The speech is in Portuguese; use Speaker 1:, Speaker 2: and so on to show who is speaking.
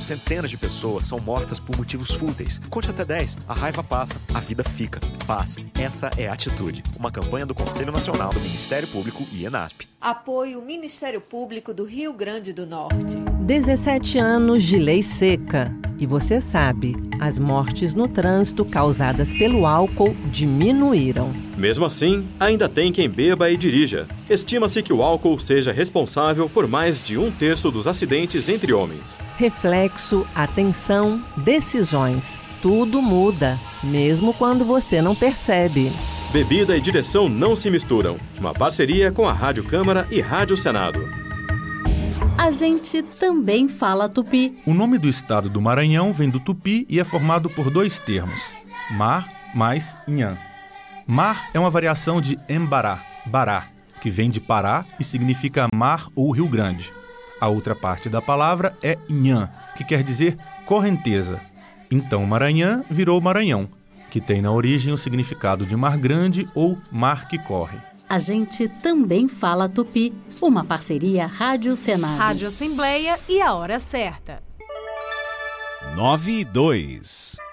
Speaker 1: centenas de pessoas são mortas por motivos fúteis. Conte até 10, a raiva passa, a vida fica. Paz, essa é a atitude. Uma campanha do Conselho Nacional do Ministério Público e ENASP.
Speaker 2: Apoio Ministério Público do Rio Grande do Norte.
Speaker 3: 17 anos de lei seca. E você sabe, as mortes no trânsito causadas pelo álcool diminuíram.
Speaker 4: Mesmo assim, ainda tem quem beba e dirija. Estima-se que o álcool seja responsável por mais de 1/3 dos acidentes entre homens.
Speaker 3: Reflexo, atenção, decisões. Tudo muda, mesmo quando você não percebe.
Speaker 4: Bebida e direção não se misturam. Uma parceria com a Rádio Câmara e Rádio Senado.
Speaker 5: A gente também fala tupi.
Speaker 6: O nome do estado do Maranhão vem do tupi e é formado por 2 termos, mar mais nhan. Mar é uma variação de embará, bará, que vem de Pará e significa mar ou Rio Grande. A outra parte da palavra é nhan, que quer dizer correnteza. Então Maranhão virou Maranhão, que tem na origem o significado de mar grande ou mar que corre.
Speaker 5: A gente também fala tupi. Uma parceria Rádio Senado.
Speaker 7: Rádio Assembleia e a hora certa.
Speaker 8: 9:02.